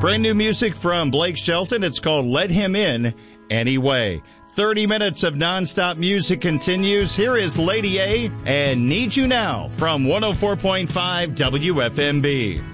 Brand new music from Blake Shelton. It's called Let Him In Anyway. 30 minutes of nonstop music continues. Here is Lady A and Need You Now from 104.5 WFMB.